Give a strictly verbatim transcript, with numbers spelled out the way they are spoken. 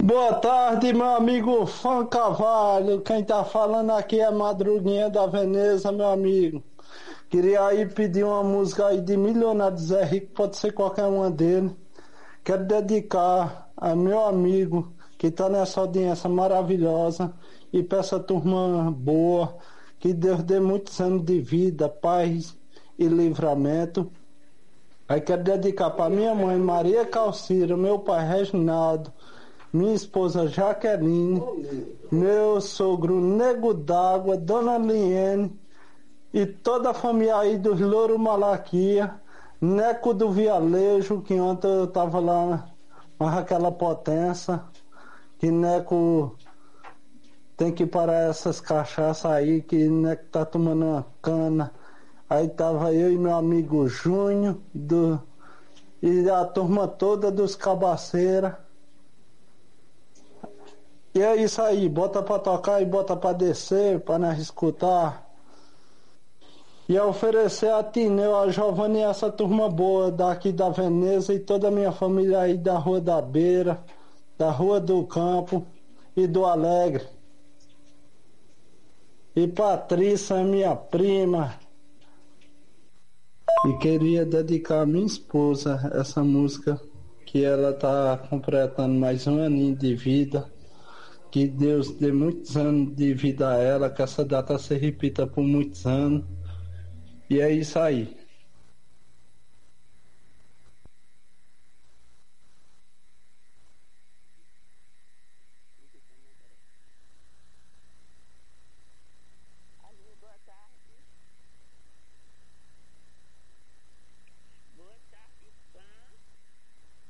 Boa tarde, meu amigo Fã Cavalho. Quem tá falando aqui é Madruguinha da Veneza, meu amigo. Queria aí pedir uma música aí de Milionário Zé Rico, pode ser qualquer uma dele. Quero dedicar a meu amigo que tá nessa audiência maravilhosa e pra essa turma boa. Que Deus dê muitos anos de vida, paz e livramento. Aí quero dedicar para minha mãe Maria Calcira, meu pai Reginaldo, minha esposa Jaqueline, meu sogro Nego d'Água, Dona Liene e toda a família aí dos Louro Malaquia, Neco do Vialejo, que ontem eu tava lá com aquela potência, que Neco tem que parar essas cachaças aí, que Neco tá tomando uma cana. Aí tava eu e meu amigo Júnior do, e a turma toda dos cabaceiras. E é isso aí, bota pra tocar e bota pra descer, pra nós escutar. E a oferecer a Tineu, a Giovanni e essa turma boa daqui da Veneza e toda a minha família aí da Rua da Beira, da Rua do Campo e do Alegre. E Patrícia, minha prima. E queria dedicar a minha esposa essa música, que ela tá completando mais um aninho de vida. Que Deus dê muitos anos de vida a ela, que essa data se repita por muitos anos. E é isso aí.